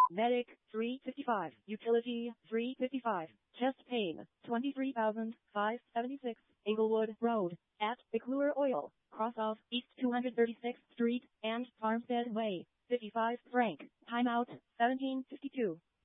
Medic, 355. Utility, 355. Chest pain, 23,576. Englewood Road, at McClure Oil, cross of East 236th Street and Farmstead Way, 55 franc. Timeout, 1752.